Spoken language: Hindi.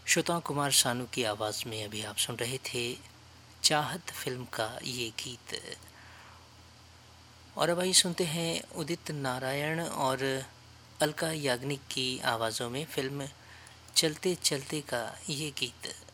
श्रोता कुमार सानू की आवाज़ में अभी आप सुन रहे थे चाहत फिल्म का ये गीत। और अब आइए सुनते हैं उदित नारायण और अलका याग्निक की आवाज़ों में फिल्म चलते चलते का ये गीत।